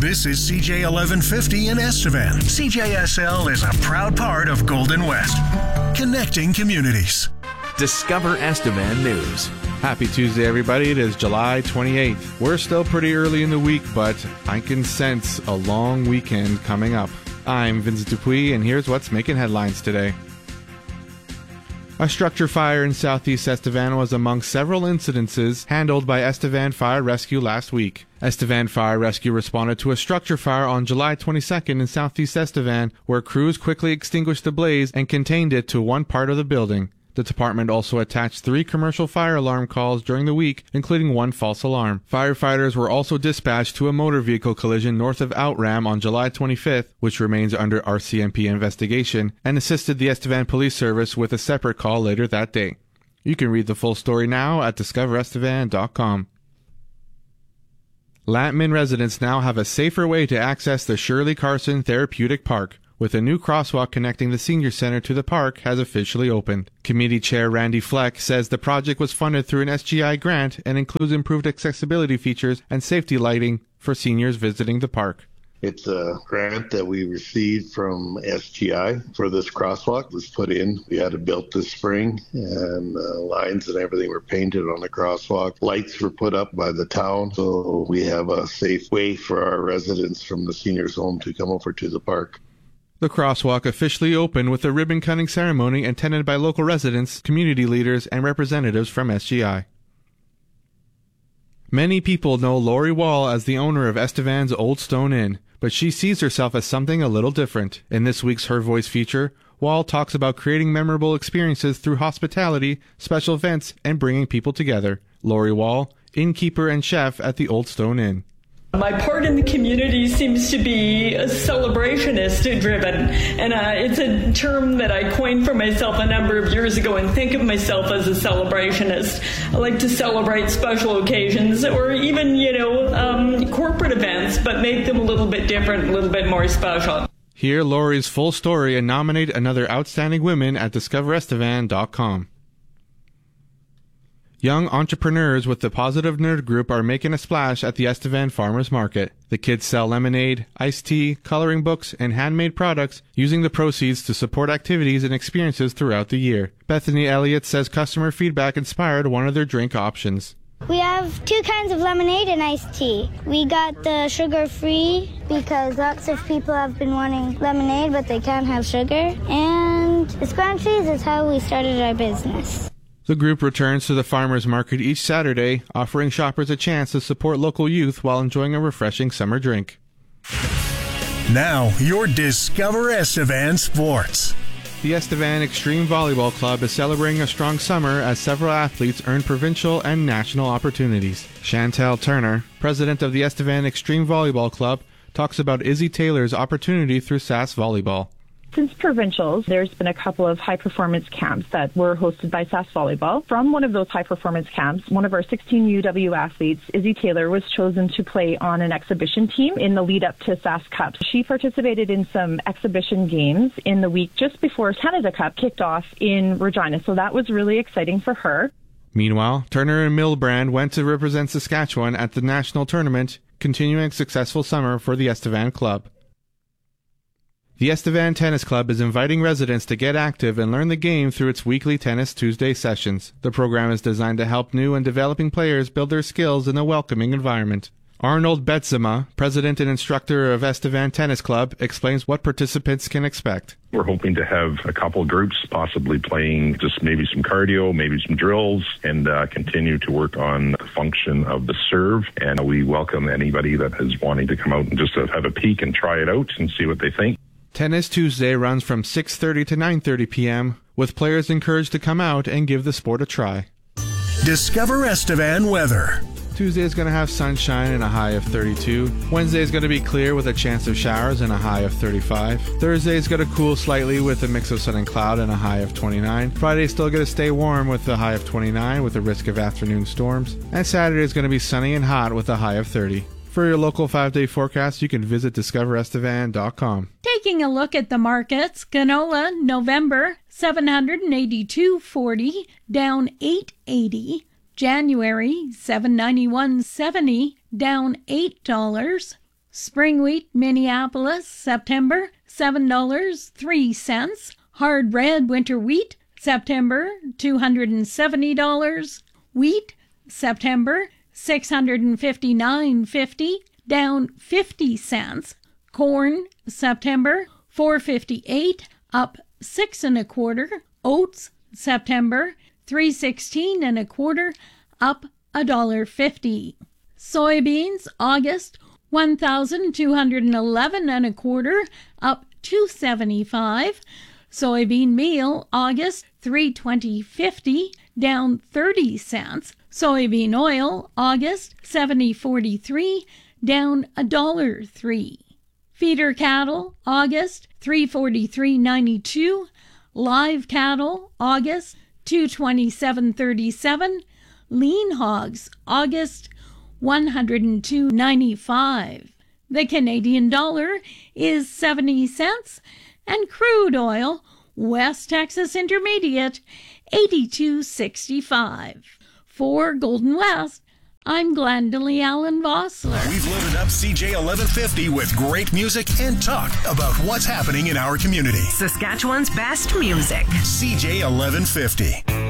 This is CJ 1150 in Estevan. CJSL is a proud part of Golden West, connecting communities. Discover Estevan News. Happy Tuesday, everybody. It is July 28th. We're still pretty early in the week, but I can sense a long weekend coming up. I'm Vincent Dupuis, and here's what's making headlines today. A structure fire in southeast Estevan was among several incidences handled by Estevan Fire Rescue last week. Estevan Fire Rescue responded to a structure fire on July 22nd in southeast Estevan, where crews quickly extinguished the blaze and contained it to one part of the building. The department also attached 3 commercial fire alarm calls during the week, including 1 false alarm. Firefighters were also dispatched to a motor vehicle collision north of Outram on July 25th, which remains under RCMP investigation, and assisted the Estevan Police Service with a separate call later that day. You can read the full story now at discoverestevan.com. Lantman residents now have a safer way to access the Shirley Carson Therapeutic Park, with a new crosswalk connecting the senior center to the park has officially opened. Committee Chair Randy Fleck says the project was funded through an SGI grant and includes improved accessibility features and safety lighting for seniors visiting the park. It's a grant that we received from SGI for this crosswalk. It was put in. We had it built this spring, and lines and everything were painted on the crosswalk. Lights were put up by the town, so we have a safe way for our residents from the seniors' home to come over to the park. The crosswalk officially opened with a ribbon-cutting ceremony attended by local residents, community leaders, and representatives from SGI. Many people know Lori Wall as the owner of Estevan's Old Stone Inn, but she sees herself as something a little different. In this week's Her Voice feature, Wall talks about creating memorable experiences through hospitality, special events, and bringing people together. Lori Wall, innkeeper and chef at the Old Stone Inn. My part in the community seems to be celebrationist driven, and it's a term that I coined for myself a number of years ago and think of myself as a celebrationist. I like to celebrate special occasions or even, corporate events, but make them a little bit different, a little bit more special. Hear Lori's full story and nominate another outstanding women at discoverestevan.com. Young entrepreneurs with the Positive Nerd Group are making a splash at the Estevan Farmers Market. The kids sell lemonade, iced tea, coloring books, and handmade products, using the proceeds to support activities and experiences throughout the year. Bethany Elliott says customer feedback inspired one of their drink options. We have 2 kinds of lemonade and iced tea. We got the sugar-free because lots of people have been wanting lemonade, but they can't have sugar. And the Spanish cheese is how we started our business. The group returns to the farmers market each Saturday, offering shoppers a chance to support local youth while enjoying a refreshing summer drink. Now, your Discover Estevan Sports. The Estevan Extreme Volleyball Club is celebrating a strong summer as several athletes earn provincial and national opportunities. Chantel Turner, president of the Estevan Extreme Volleyball Club, talks about Izzy Taylor's opportunity through SAS Volleyball. Since provincials, there's been a couple of high-performance camps that were hosted by SAS Volleyball. From one of those high-performance camps, one of our 16 UW athletes, Izzy Taylor, was chosen to play on an exhibition team in the lead-up to SAS Cups. She participated in some exhibition games in the week just before Canada Cup kicked off in Regina, so that was really exciting for her. Meanwhile, Turner and Milbrand went to represent Saskatchewan at the national tournament, continuing a successful summer for the Estevan Club. The Estevan Tennis Club is inviting residents to get active and learn the game through its weekly Tennis Tuesday sessions. The program is designed to help new and developing players build their skills in a welcoming environment. Arnold Betsema, president and instructor of Estevan Tennis Club, explains what participants can expect. We're hoping to have a couple groups possibly playing just maybe some cardio, maybe some drills, and continue to work on the function of the serve. And we welcome anybody that is wanting to come out and just have a peek and try it out and see what they think. Tennis Tuesday runs from 6:30 to 9:30 p.m., with players encouraged to come out and give the sport a try. Discover Estevan weather. Tuesday is going to have sunshine and a high of 32. Wednesday is going to be clear with a chance of showers and a high of 35. Thursday is going to cool slightly with a mix of sun and cloud and a high of 29. Friday is still going to stay warm with a high of 29 with a risk of afternoon storms. And Saturday is going to be sunny and hot with a high of 30. For your local 5-day forecast, you can visit discoverestevan.com. Taking a look at the markets, canola, November, $782.40, down $8.80. January, $791.70, down $8. Spring wheat, Minneapolis, September, $7.03. Hard red winter wheat, September, $270. Wheat, September, $659.50, down 50 cents. Corn, September, $4.58, up 6 1/4. Oats, September, $3.16 1/4, up $1.50. Soybeans, August, $1,211 1/4, up $2.75. Soybean meal, August, $3.20.50, down 30 cents. Soybean oil, August, $70.43, down $1.03. Feeder cattle, August, $343.92. Live cattle, August, $227.37. Lean hogs, August, $102.95. The Canadian dollar is 70 cents, and crude oil, West Texas Intermediate, $82.65. For Golden West, I'm Glendalee Allen Vossler. We've loaded up CJ 1150 with great music and talk about what's happening in our community. Saskatchewan's best music. CJ 1150.